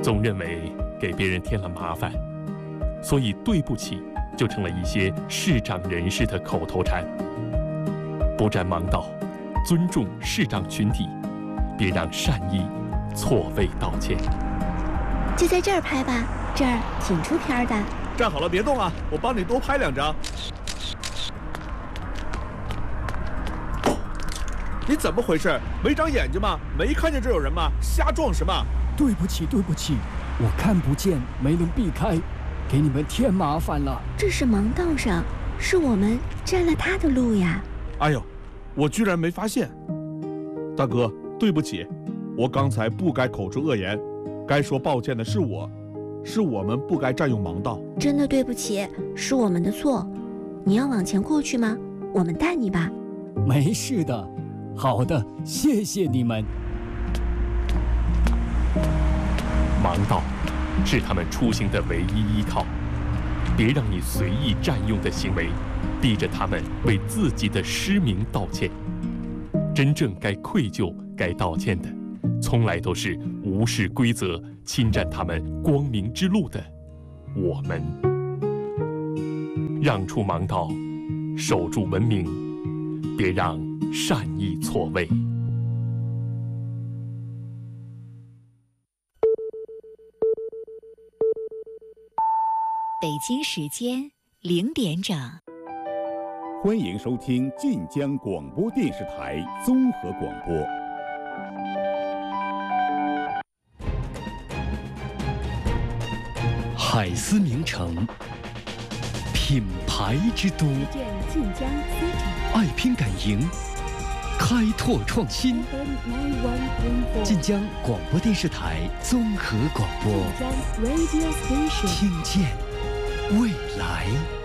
总认为给别人添了麻烦，所以对不起就成了一些视长人士的口头禅。不占盲道，尊重视长群体，别让善意错位道歉。 就在这儿拍吧，这儿挺出片的。 站好了，别动啊，我帮你多拍2张。你怎么回事？没长眼睛吗？没看见这有人吗？瞎撞什么？ 对不起，我看不见，没能避开，给你们添麻烦了。 这是盲道上，是我们占了他的路呀。 哎呦，我居然没发现。大哥，对不起，我刚才不该口出恶言，该说抱歉的是我们不该占用盲道。 真的对不起，是我们的错。你要往前过去吗？我们带你吧。 没事的。好的，谢谢你们。 盲道是他们出行的唯一依靠，别让你随意占用的行为逼着他们为自己的失明道歉。真正该愧疚、该道歉的，从来都是无视规则、侵占他们光明之路的我们。让出盲道，守住文明，别让善意错位。 北京时间0点整， 欢迎收听晋江广播电视台综合广播。 海思名城，品牌之都， 晋江 City， 爱拼敢赢，开拓创新。晋江广播电视台综合广播，听见未来。